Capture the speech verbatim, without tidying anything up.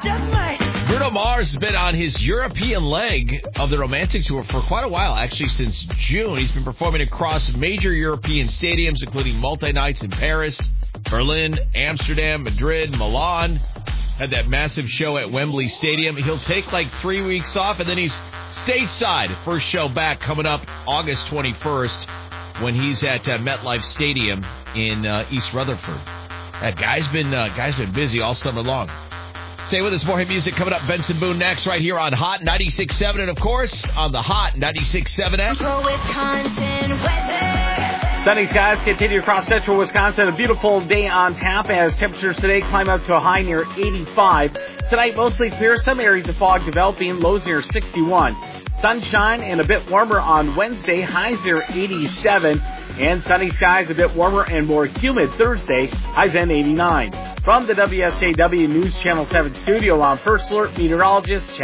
just might. Bruno Mars has been on his European leg of the Romantic Tour for quite a while, actually since June. He's been performing across major European stadiums, including multi-nights in Paris, Berlin, Amsterdam, Madrid, Milan. Had that massive show at Wembley Stadium. He'll take like three weeks off, and then he's stateside. First show back coming up August twenty-first when he's at uh, MetLife Stadium in uh, East Rutherford. That guy's been uh, guy's been busy all summer long. Stay with us. More hit music coming up. Benson Boone next right here on Hot ninety-six point seven, and of course on the Hot ninety-six point seven app. Wisconsin weather. Sunny skies continue across central Wisconsin. A beautiful day on tap as temperatures today climb up to a high near eighty-five. Tonight mostly clear. Some areas of fog developing. Lows near sixty-one. Sunshine and a bit warmer on Wednesday. Highs near eighty-seven. And sunny skies a bit warmer and more humid Thursday. Highs in eighty-nine. From the W S A W News Channel seven studio, I'm First Alert meteorologist Chad